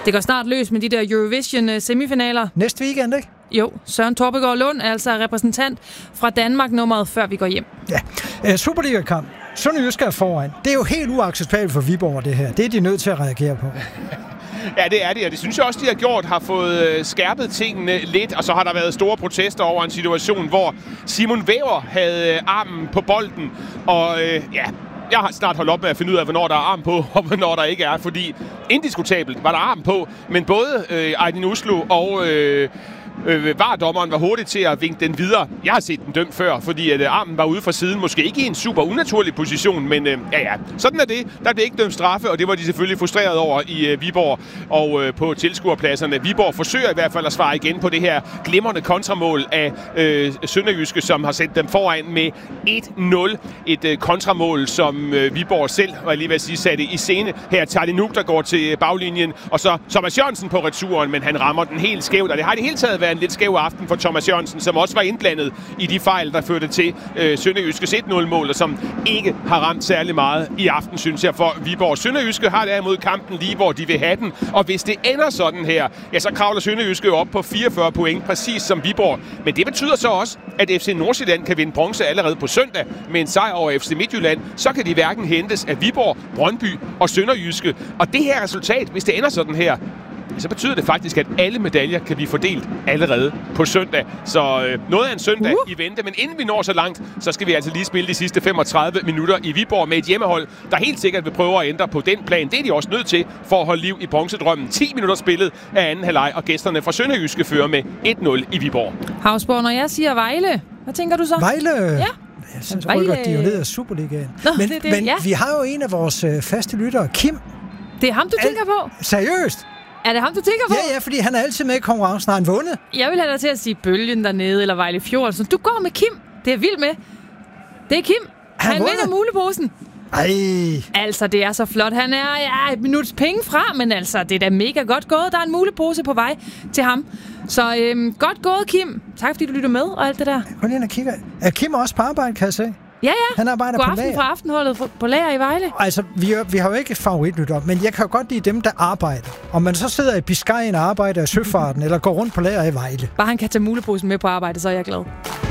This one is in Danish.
Det går snart løs med de der Eurovision-semifinaler. Næste weekend, ikke? Jo, Søren Torpegaard Lund er altså repræsentant fra Danmark-nummeret, før vi går hjem. Ja, Superliga-kamp. Sønderjyske er foran. Det er jo helt uacceptabelt for Viborg, det her. Det er de nødt til at reagere på. Ja, det er det, og det synes jeg også, de har gjort, har fået skærpet tingene lidt, og så har der været store protester over en situation, hvor Simon Væver havde armen på bolden, og jeg har snart holdt op med at finde ud af, hvornår der er arm på, og hvornår der ikke er, fordi indiskutabelt var der arm på, men både Aydin Uslu og VAR-dommeren var hurtig til at vinke den videre. Jeg har set den dømt før, fordi at armen var ude fra siden. Måske ikke i en super unaturlig position, men sådan er det. Der blev ikke dømt straffe, og det var de selvfølgelig frustreret over i Viborg og på tilskuerpladserne. Viborg forsøger i hvert fald at svare igen på det her glimrende kontramål af Sønderjyske, som har sendt dem foran med 1-0. Et kontramål, som Viborg selv, var jeg lige ved at sige, satte i scene. Her tager det nu, der går til baglinjen, og så Thomas Jørgensen på returen, men han rammer den helt skævt, og det har i det hele taget været en lidt skæv aften for Thomas Jørgensen, som også var indblandet i de fejl, der førte til Sønderjyskes 1-0-mål, og som ikke har ramt særlig meget i aften, synes jeg, for Viborg. Sønderjyske har derimod kampen lige, hvor de vil have den, og hvis det ender sådan her, ja, så kravler Sønderjyske op på 44 point, præcis som Viborg. Men det betyder så også, at FC Nordsjælland kan vinde bronze allerede på søndag med en sejr over FC Midtjylland. Så kan de hverken hentes af Viborg, Brøndby og Sønderjyske. Og det her resultat, hvis det ender sådan her, så betyder det faktisk, at alle medaljer kan blive fordelt allerede på søndag. Så noget af en søndag i vente. Men inden vi når så langt, så skal vi altså lige spille de sidste 35 minutter i Viborg med et hjemmehold, der helt sikkert vil prøve at ændre på den plan. Det er de også nødt til for at holde liv i bronzedrømmen. 10 minutter spillet af anden halvleg, og gæsterne fra Sønderjyske fører med 1-0 i Viborg. Havsborg, når jeg siger Vejle, hvad tænker du så? Vejle? Ja. Så rykker de jo ned af Superligaen. Men vi har jo en af vores faste lyttere, Kim. Det er ham, du tænker på? Seriøst? Er det ham, du tænker på? Ja, fordi han er altid med i konkurrencen. Har han vundet? Jeg vil have dig til at sige Bølgen dernede, eller Vejle Fjord. Så du går med Kim. Det er vildt med. Det er Kim. Han vinder muleposen. Ej. Altså, det er så flot. Han er et minuts penge fra, men altså, det er da mega godt gået. Der er en mulepose på vej til ham. Så godt gået, Kim. Tak, fordi du lytter med og alt det der. Gå lige ind og kigger. Er Kim også på arbejde, kan jeg se? Ja. Han arbejder på lager. fra Aftenholdet på lager i Vejle. Altså, vi har jo ikke favoritlytter, men jeg kan jo godt lide dem, der arbejder. Om man så sidder i Biscayen og arbejder i søfarten, eller går rundt på lager i Vejle. Bare han kan tage muleposen med på arbejde, så er jeg glad.